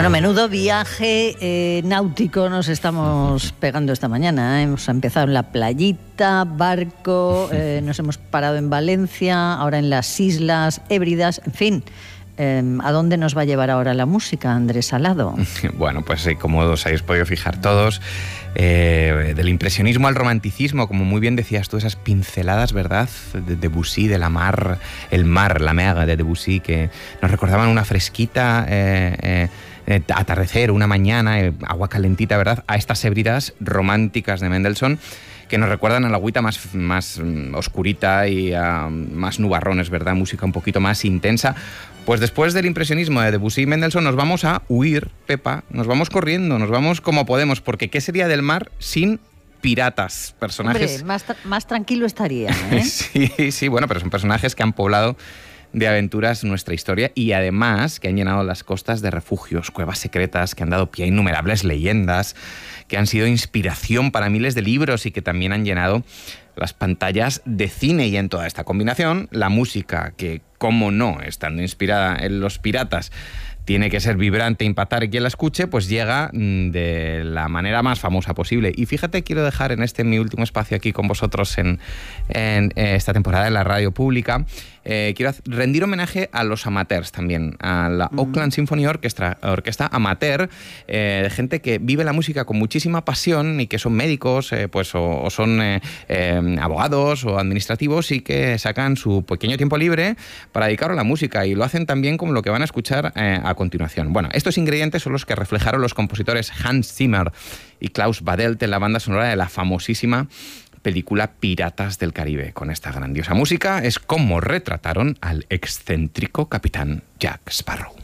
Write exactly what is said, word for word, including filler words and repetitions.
Bueno, menudo viaje eh, náutico nos estamos pegando esta mañana, ¿eh? Hemos empezado en la playita, barco, eh, nos hemos parado en Valencia, ahora en las Islas Hébridas, en fin. Eh, ¿A dónde nos va a llevar ahora la música, Andrés Salado? Bueno, pues eh, como os habéis podido fijar todos, eh, del impresionismo al romanticismo, como muy bien decías tú, esas pinceladas, ¿verdad?, de Debussy, de la mar, el mar, la mer de Debussy, que nos recordaban una fresquita eh, eh, eh, atardecer, una mañana, eh, agua calentita, ¿verdad?, a estas hébridas románticas de Mendelssohn, que nos recuerdan a la agüita más, más oscurita y a más nubarrones, ¿verdad?, música un poquito más intensa. Pues después del impresionismo de Debussy y Mendelssohn nos vamos a huir, Pepa, nos vamos corriendo, nos vamos como podemos, porque ¿qué sería del mar sin piratas? Personajes... Hombre, más, tra- más tranquilo estaría, ¿eh? sí, sí, bueno, pero son personajes que han poblado de aventuras nuestra historia y además que han llenado las costas de refugios, cuevas secretas, que han dado pie a innumerables leyendas, que han sido inspiración para miles de libros y que también han llenado las pantallas de cine. Y en toda esta combinación, la música, que cómo no, estando inspirada en los piratas, tiene que ser vibrante, impactar quien la escuche, pues llega de la manera más famosa posible. Y fíjate, quiero dejar en este mi último espacio aquí con vosotros en, en esta temporada en la radio pública, eh, quiero rendir homenaje a los amateurs también, a la mm. Oakland Symphony Orchestra, orquesta amateur, eh, de gente que vive la música con muchísima pasión y que son médicos, eh, pues o, o son eh, eh, abogados o administrativos y que sacan su pequeño tiempo libre para dedicarlo a la música y lo hacen también como lo que van a escuchar eh, a continuación. Bueno, estos ingredientes son los que reflejaron los compositores Hans Zimmer y Klaus Badelt en la banda sonora de la famosísima película Piratas del Caribe. Con esta grandiosa música es como retrataron al excéntrico capitán Jack Sparrow.